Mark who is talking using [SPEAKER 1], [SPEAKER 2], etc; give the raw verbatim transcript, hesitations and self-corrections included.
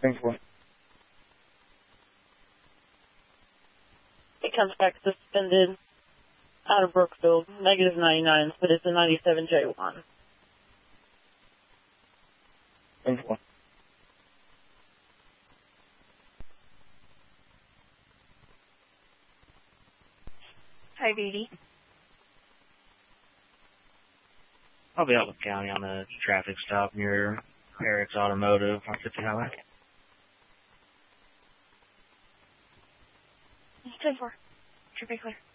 [SPEAKER 1] Thanks for
[SPEAKER 2] It comes back suspended out of Brookfield, negative ninety-nine, but it's a ninety-seven J one.
[SPEAKER 1] Thanks for
[SPEAKER 3] Hi, B D.
[SPEAKER 4] I'll be out with County on the traffic stop near Eric's Automotive on fifty Highway.
[SPEAKER 3] ten four. Should be clear.